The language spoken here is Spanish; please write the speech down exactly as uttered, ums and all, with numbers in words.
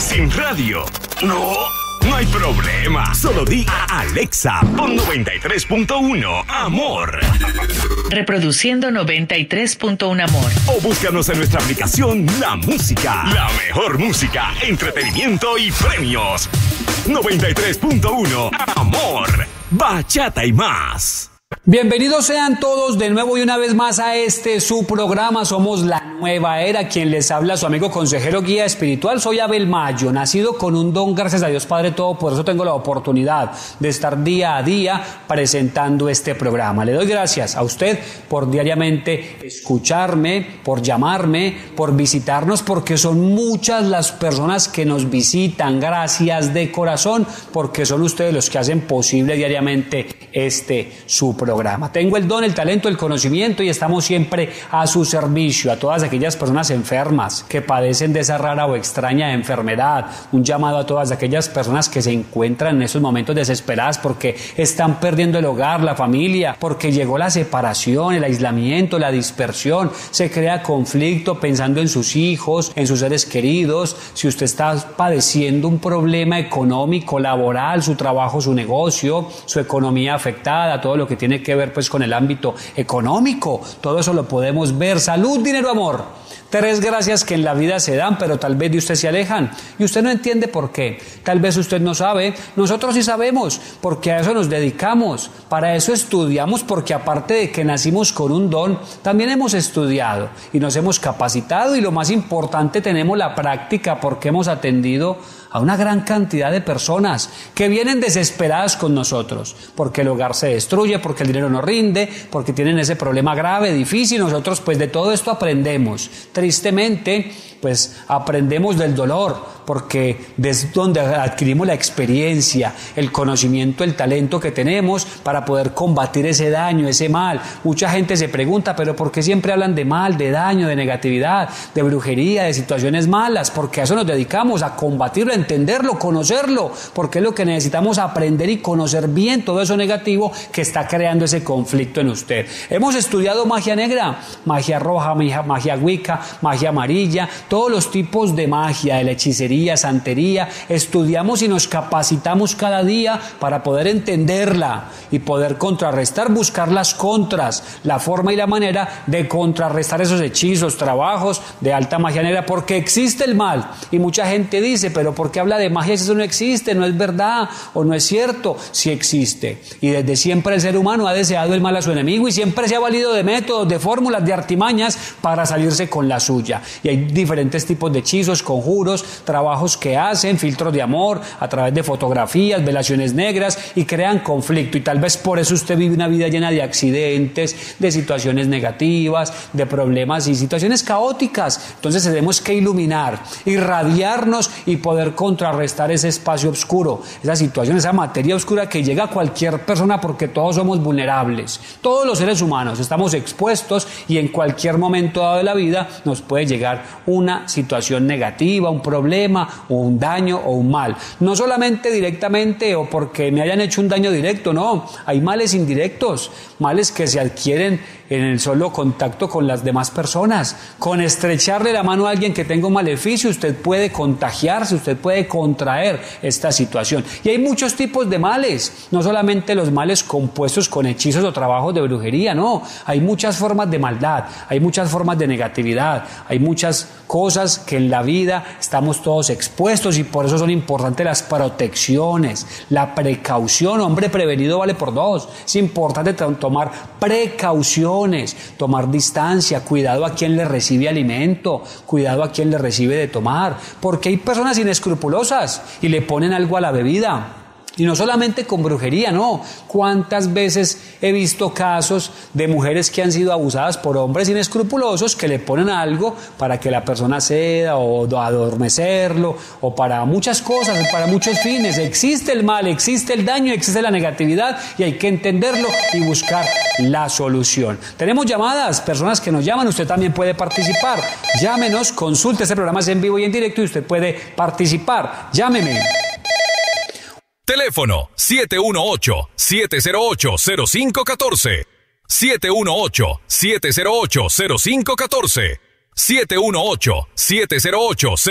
¿Sin radio? No, no hay problema. Solo di a Alexa, pon noventa y tres punto uno Amor. Reproduciendo noventa y tres punto uno Amor. O búscanos en nuestra aplicación La Música. La mejor música, entretenimiento y premios. noventa y tres punto uno Amor. Bachata y más. Bienvenidos sean todos de nuevo y una vez más a este su programa. Somos La Nueva Era. Quien les habla, su amigo consejero guía espiritual. Soy Abel Mayo, nacido con un don, gracias a Dios Padre Todopoderoso. Tengo la oportunidad de estar día a día presentando este programa. Le doy gracias a usted por diariamente escucharme, por llamarme, por visitarnos, porque son muchas las personas que nos visitan. Gracias de corazón, porque son ustedes los que hacen posible diariamente este su programa. Programa. Tengo el don, el talento, el conocimiento y estamos siempre a su servicio, a todas aquellas personas enfermas que padecen de esa rara o extraña enfermedad. Un llamado a todas aquellas personas que se encuentran en esos momentos desesperadas porque están perdiendo el hogar, la familia, porque llegó la separación, el aislamiento, la dispersión, se crea conflicto pensando en sus hijos, en sus seres queridos. Si usted está padeciendo un problema económico, laboral, su trabajo, su negocio, su economía afectada, todo lo que tiene que ver pues con el ámbito económico, todo eso lo podemos ver. Salud, dinero, amor. Tres gracias que en la vida se dan, pero tal vez de usted se alejan y usted no entiende por qué. Tal vez usted no sabe, nosotros sí sabemos, porque a eso nos dedicamos, para eso estudiamos, porque aparte de que nacimos con un don, también hemos estudiado y nos hemos capacitado y lo más importante, tenemos la práctica, porque hemos atendido a una gran cantidad de personas que vienen desesperadas con nosotros, porque el hogar se destruye, porque el dinero no rinde, porque tienen ese problema grave, difícil. Nosotros pues de todo esto aprendemos. Tristemente, pues aprendemos del dolor, porque es donde adquirimos la experiencia, el conocimiento, el talento que tenemos para poder combatir ese daño, ese mal. Mucha gente se pregunta, pero ¿por qué siempre hablan de mal, de daño, de negatividad, de brujería, de situaciones malas? Porque a eso nos dedicamos, a combatirlo, a entenderlo, conocerlo, porque es lo que necesitamos, aprender y conocer bien todo eso negativo que está creando ese conflicto en usted. Hemos estudiado magia negra, magia roja, magia, magia wicca, magia amarilla, todos los tipos de magia, de la hechicería, santería. Estudiamos y nos capacitamos cada día para poder entenderla y poder contrarrestar, buscar las contras, la forma y la manera de contrarrestar esos hechizos, trabajos de alta magia negra, porque existe el mal. Y mucha gente dice, pero ¿por qué habla de magia si eso no existe? ¿No es verdad o no es cierto? Sí existe. Y desde siempre el ser humano ha deseado el mal a su enemigo y siempre se ha valido de métodos, de fórmulas, de artimañas para salirse con la suya. Y hay diferentes tipos de hechizos, conjuros, trabajos que hacen, filtros de amor a través de fotografías, velaciones negras, y crean conflicto. Y tal vez por eso usted vive una vida llena de accidentes, de situaciones negativas, de problemas y situaciones caóticas. Entonces tenemos que iluminar, irradiarnos y poder contrarrestar ese espacio oscuro, esa situación, esa materia oscura que llega a cualquier persona, porque todos somos vulnerables. Todos los seres humanos estamos expuestos y en cualquier momento dado de la vida nos puede llegar una situación negativa, un problema o un daño o un mal. No solamente directamente o porque me hayan hecho un daño directo, no. Hay males indirectos, males que se adquieren en el solo contacto con las demás personas. Con estrecharle la mano a alguien que tenga un maleficio, usted puede contagiarse, usted puede contraer esta situación. Y hay muchos tipos de males, no solamente los males compuestos con hechizos o trabajos de brujería, no. Hay muchas formas de maldad, hay muchas formas de negatividad, hay muchas cosas que en la vida estamos todos expuestos y por eso son importantes las protecciones, la precaución. Hombre prevenido vale por dos. Es importante tomar precauciones, tomar distancia, cuidado a quien le recibe alimento, cuidado a quien le recibe de tomar, porque hay personas inescrupulosas y le ponen algo a la bebida. Y no solamente con brujería, no. ¿Cuántas veces he visto casos de mujeres que han sido abusadas por hombres inescrupulosos que le ponen algo para que la persona ceda o adormecerlo o para muchas cosas, para muchos fines? Existe el mal, existe el daño, existe la negatividad y hay que entenderlo y buscar la solución. Tenemos llamadas, personas que nos llaman, usted también puede participar. Llámenos, consulte, este programa es en vivo y en directo y usted puede participar. Llámeme. Teléfono siete uno ocho, siete cero ocho, cero cinco uno cuatro. siete uno ocho, siete cero ocho, cero cinco uno cuatro. siete uno ocho, siete cero ocho,